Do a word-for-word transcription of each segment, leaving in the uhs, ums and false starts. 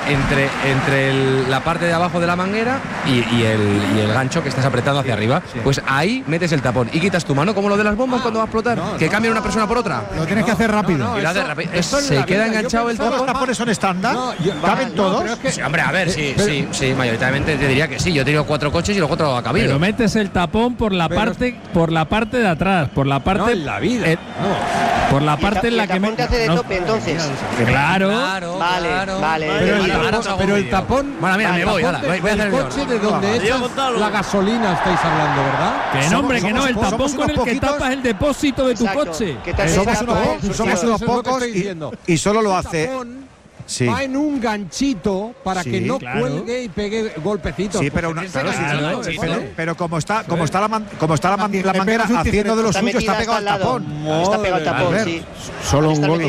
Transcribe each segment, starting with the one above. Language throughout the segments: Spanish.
entre, entre el, la parte de abajo de la manguera y, y, el, y el gancho que estás apretando hacia arriba. Sí. Pues ahí metes el tapón y quitas tu mano, como lo de las bombas ah, cuando va a explotar, no, que no, cambia no, una persona por otra. Lo tienes no, que hacer rápido. No, no, y lo hace rápido. Es, se queda vida, enganchado el tapón. ¿Los tapones son estándar? No, ¿caben no, todos? Es que, sí, hombre, a ver, sí, pero, sí, sí, mayoritariamente te diría que sí. Yo he tenido cuatro coches y los cuatro ha cabido. Pero metes el tapón por la pero, parte por la parte de atrás, por la parte. No, en la vida. Eh, no. Por la parte en la que me. hace de no, tope, entonces. Claro. Claro, vale, claro. vale. Pero el, tapón, pero el tapón. Bueno, mira, me voy. Voy, voy a hacer el coche de donde echas la gasolina estáis hablando, ¿verdad? Que no, hombre, que no. El tapón con el que tapas el depósito de tu coche. Somos unos pocos y solo lo hace. Sí. Va en un ganchito para sí, que no claro. cuelgue y pegue golpecitos. Sí, pero, una, claro, claro, sí, pero, pero como está, como está la, man, como está la, man, la manguera haciendo de lo suyo, está pegado al tapón. Está pegado al tapón, sí. Solo un gol.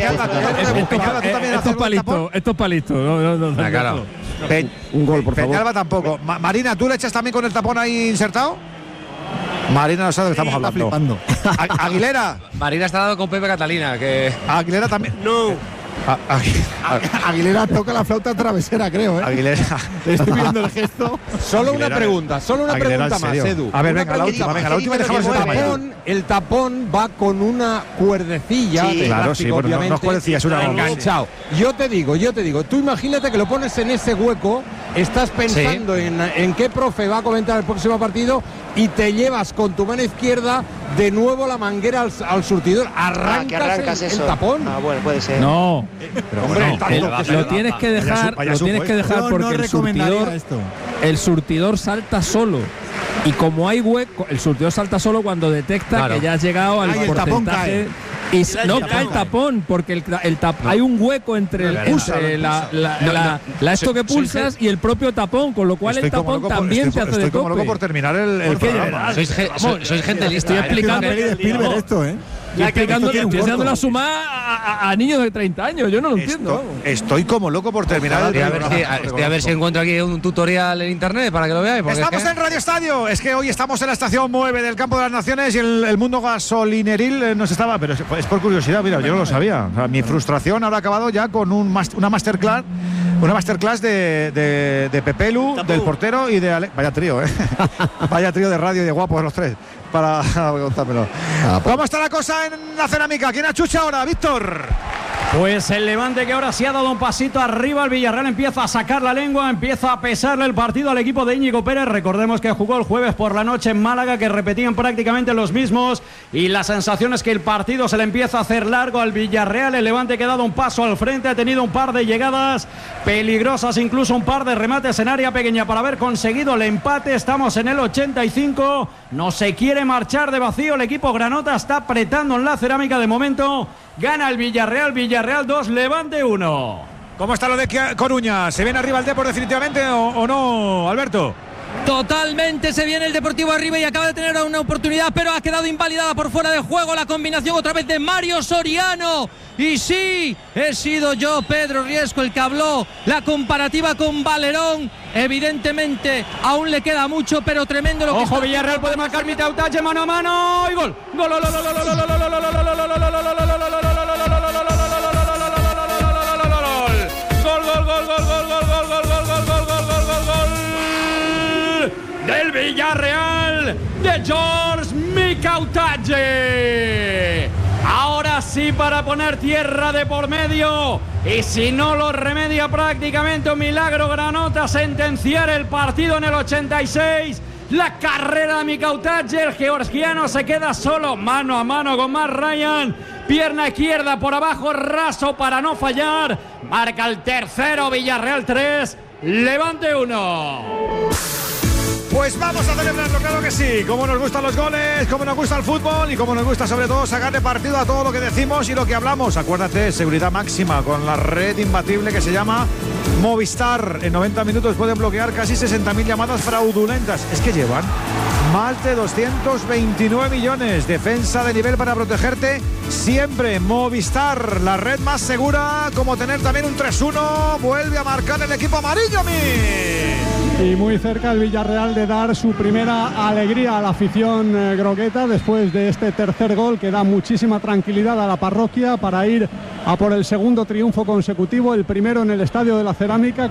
Esto es palito, esto es palito. No, no, no. Claro. Un gol, por favor. Peñalba tampoco. Marina, ¿tú le echas también con el tapón ahí insertado? Marina no sabe de lo que estamos hablando. Aguilera. Marina está dando con Pepe Catalina. Que Aguilera también. No. A, a, Aguilera toca la flauta travesera, creo, ¿eh? Aguilera. Estoy viendo el gesto. Solo Aguilera, una pregunta, solo una Aguilera, pregunta más, Edu. A ver, venga, la última, venga, la última dejamos el tapón. El tapón va con una cuerdecilla. Sí, de claro, plástico, sí, bueno, obviamente. no, no cuerdecilla, es una enganchado. Yo te digo, yo te digo, tú imagínate que lo pones en ese hueco, estás pensando sí. en, en qué profe va a comentar el próximo partido y te llevas con tu mano izquierda de nuevo la manguera al, al surtidor. Arrancas, ah, que arrancas el, el tapón. Ah, bueno, puede ser. No, pero hombre, no, el, lo, lo tienes que dejar, lo tienes que dejar porque el surtidor, el surtidor salta solo. Y como hay hueco, el surtidor salta solo cuando detecta claro. que ya has llegado al Ay, porcentaje. Y no cae el tapón, porque el, el tap, no. hay un hueco entre, el, entre la, la, no, la, no, la esto que pulsas y el propio tapón, con lo cual el tapón también por, te hace estoy de tope. Estoy como loco por terminar el, el programa. Sois, ge, sois, sois gente lista. Estoy explicando Spielberg esto, ¿eh? Estoy explicando, estoy haciendo la suma a, a, a niños de treinta años, yo no lo estoy, entiendo. Estoy como loco por terminar el programa. Estoy a ver si, estoy a ver si encuentro aquí un tutorial en internet para que lo veáis. Estamos es que... en Radio Estadio. Es que hoy estamos en la estación nueve del Campo de las Naciones y el, el mundo gasolineril nos estaba. Pero es, es por curiosidad, mira, yo no lo sabía. O sea, mi frustración ahora ha acabado ya con un, una masterclass. Una masterclass de, de, de Pepelu, del portero y de Ale... Vaya trío, ¿eh? Vaya trío de radio y de guapos los tres. Para contármelo. Ah, pues. ¿Cómo está la cosa en la cerámica? ¿Quién achucha ahora, Víctor? Pues el Levante, que ahora sí ha dado un pasito arriba. El Villarreal empieza a sacar la lengua, empieza a pesarle el partido al equipo de Íñigo Pérez. Recordemos que jugó el jueves por la noche en Málaga, que repetían prácticamente los mismos, y la sensación es que el partido se le empieza a hacer largo al Villarreal. El Levante, que ha dado un paso al frente, ha tenido un par de llegadas peligrosas, incluso un par de remates en área pequeña para haber conseguido el empate. Estamos en el ochenta y cinco, no se quiere marchar de vacío el equipo granota, está apretando en la cerámica de momento. Gana el Villarreal, Villarreal dos, Levante uno. ¿Cómo está lo de Coruña? ¿Se viene arriba el Depor definitivamente o, o no, Alberto? Totalmente se viene el Deportivo arriba y acaba de tener una oportunidad, pero ha quedado invalidada por fuera de juego. La combinación otra vez de Mario Soriano. Y sí, he sido yo, Pedro Riesco, el que habló. La comparativa con Valerón. Evidentemente aún le queda mucho, pero tremendo lo que Ojo, Villarreal puede marcar Mitautache, mano a mano y gol. Gol, gol, gol, gol, gol, gol, gol, gol, del Villarreal de George Mitautache. Ahora sí, para poner tierra de por medio, y si no lo remedia prácticamente un milagro granota, sentenciar el partido en el ochenta y seis. La carrera de Mitautache, el georgiano se queda solo, mano a mano con Matt Ryan, pierna izquierda por abajo, raso para no fallar. Marca el tercero, Villarreal tres, Levante uno. Pues vamos a celebrarlo, claro que sí. Como nos gustan los goles, como nos gusta el fútbol y como nos gusta sobre todo sacarle partido a todo lo que decimos y lo que hablamos. Acuérdate, seguridad máxima con la red imbatible que se llama Movistar. En noventa minutos pueden bloquear casi sesenta mil llamadas fraudulentas. Es que llevan más de doscientos veintinueve millones. Defensa de nivel para protegerte siempre. Movistar, la red más segura, como tener también un tres uno. Vuelve a marcar el equipo amarillo, mi. Y muy cerca el Villarreal de dar su primera alegría a la afición eh, grogueta después de este tercer gol que da muchísima tranquilidad a la parroquia para ir a por el segundo triunfo consecutivo, el primero en el Estadio de la Cerámica.